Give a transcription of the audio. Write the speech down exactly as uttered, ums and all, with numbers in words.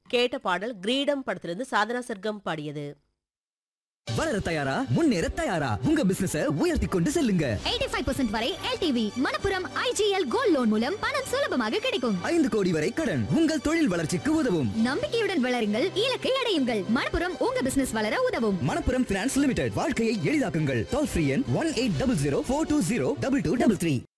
கேட்ட பாடல் கிரீடம் படத்திலிருந்து சாதனா சர்க்கம் பாடியது. வளர தயாரா முன்னேற தயாரா உங்க பிசினஸ உயர்த்தி கொண்டு செல்லுங்க. எண்பத்தி ஐந்து சதவீதம் வரை L T V Manappuram I G L gold loan மூலம் பணம் சுலபமாக கிடைக்கும். ஐந்து கோடி வரை கடன் உங்கள் தொழில் வளர்ச்சிக்கு உதவும். நம்பிக்கையுடன் வளருங்கள், இலக்கை அடையுங்கள். மணப்புரம் உங்க பிசினஸ் வளர உதவும். மணப்புரம் பினான்ஸ் லிமிடெட், வாழ்க்கையை எளிதாக்குங்கள். டோல் ஃப்ரீ எண் one eight double zero four two zero double two double three.